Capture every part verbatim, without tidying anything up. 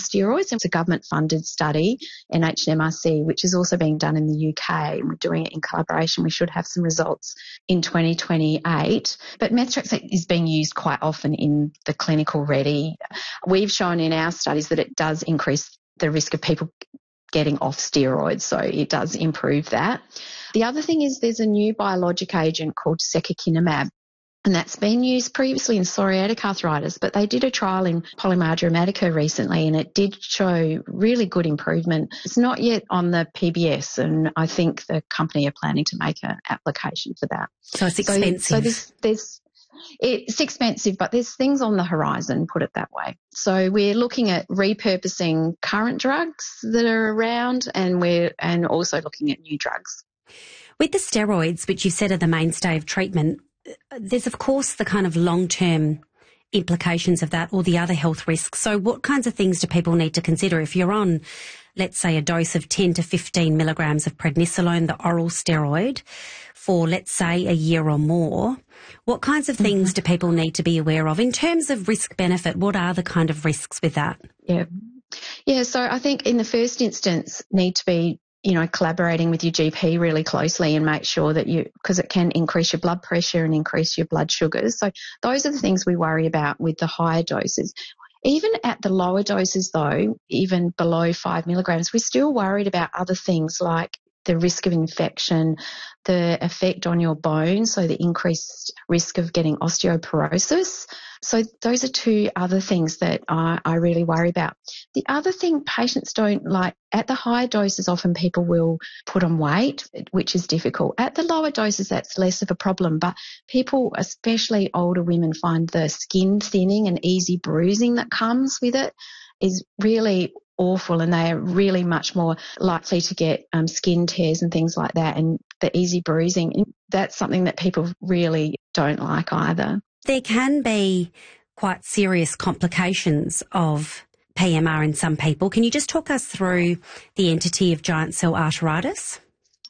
steroids. It's a government-funded study, N H M R C, which is also being done in the U K, and we're doing it in collaboration. We should have some results in twenty twenty-eight. But methotrexate is being used quite often in the clinical ready. We've shown in our studies that it does increase the risk of people getting off steroids, so it does improve that. The other thing is there's a new biologic agent called secukinumab, and that's been used previously in psoriatic arthritis, but they did a trial in polymyalgia rheumatica recently, and it did show really good improvement. It's not yet on the P B S, and I think the company are planning to make an application for that. So it's expensive. So, so there's, there's It's expensive, but there's things on the horizon, put it that way. So we're looking at repurposing current drugs that are around, and we're and also looking at new drugs. With the steroids, which you said are the mainstay of treatment, there's of course the kind of long-term implications of that or the other health risks. So what kinds of things do people need to consider if you're on, let's say, a dose of ten to fifteen milligrams of prednisolone, the oral steroid, for, let's say, a year or more? What kinds of things mm-hmm. do people need to be aware of? In terms of risk-benefit, what are the kind of risks with that? Yeah. Yeah, so I think in the first instance need to be, you know, collaborating with your G P really closely and make sure that you, because it can increase your blood pressure and increase your blood sugars. So those are the things we worry about with the higher doses. Even at the lower doses, though, even below five milligrams, we're still worried about other things like the risk of infection, the effect on your bones, so the increased risk of getting osteoporosis. So those are two other things that I, I really worry about. The other thing patients don't like, at the higher doses, often people will put on weight, which is difficult. At the lower doses, that's less of a problem, but people, especially older women, find the skin thinning and easy bruising that comes with it is really awful, and they are really much more likely to get um, skin tears and things like that, and the easy bruising, that's something that people really don't like either. There can be quite serious complications of P M R in some people. Can you just talk us through the entity of giant cell arteritis?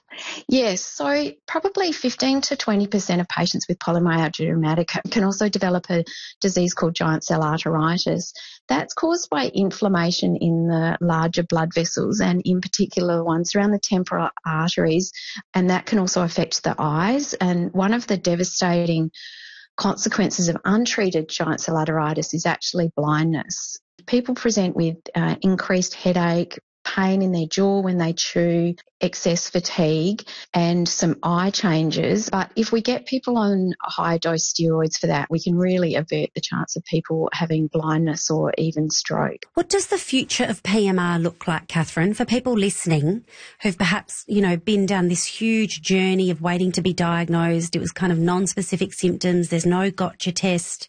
Yes, so probably fifteen to twenty percent of patients with polymyalgia rheumatica can also develop a disease called giant cell arteritis. That's caused by inflammation in the larger blood vessels, and in particular the ones around the temporal arteries, and that can also affect the eyes. And one of the devastating consequences of untreated giant cell arteritis is actually blindness. People present with uh, increased headache, pain in their jaw when they chew, excess fatigue, and some eye changes. But if we get people on high dose steroids for that, we can really avert the chance of people having blindness or even stroke. What does the future of P M R look like, Catherine, for people listening who've perhaps, you know, been down this huge journey of waiting to be diagnosed? It was kind of non-specific symptoms. There's no gotcha test.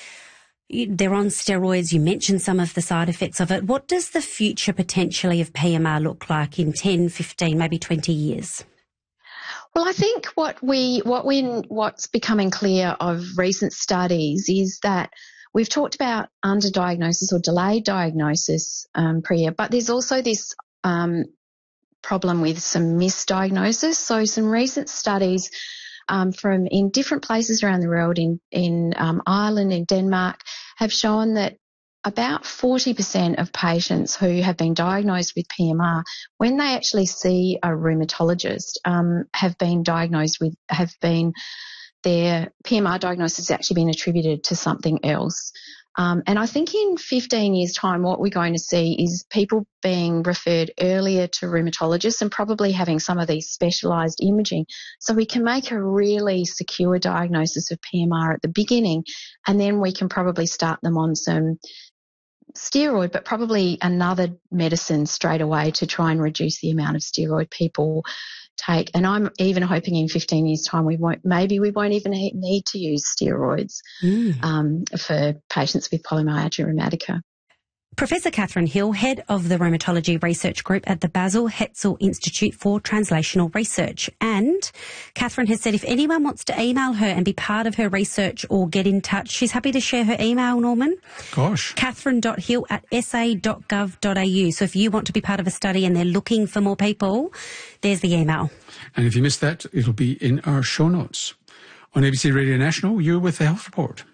They're on steroids. You mentioned some of the side effects of it. What does the future potentially of P M R look like in ten, fifteen, maybe twenty years? Well, I think what we, what we, what's becoming clear of recent studies is that we've talked about underdiagnosis or delayed diagnosis, um, Priya, but there's also this um, problem with some misdiagnosis. So some recent studies Um, from in different places around the world, in, in um, Ireland, in Denmark, have shown that about forty percent of patients who have been diagnosed with P M R, when they actually see a rheumatologist, um, have been diagnosed with, have been, their P M R diagnosis has actually been attributed to something else. Um, and I think in fifteen years' time, what we're going to see is people being referred earlier to rheumatologists and probably having some of these specialised imaging, so we can make a really secure diagnosis of P M R at the beginning, and then we can probably start them on some steroid, but probably another medicine straight away to try and reduce the amount of steroid people take. And I'm even hoping in fifteen years' time we won't, maybe we won't even need to use steroids mm. um, for patients with polymyalgia rheumatica. Professor Catherine Hill, Head of the Rheumatology Research Group at the Basil Hetzel Institute for Translational Research. And Catherine has said if anyone wants to email her and be part of her research or get in touch, she's happy to share her email, Norman. Gosh. catherine dot hill at s a dot gov dot a u. So if you want to be part of a study and they're looking for more people, there's the email. And if you missed that, it'll be in our show notes. On A B C Radio National, you're with the Health Report.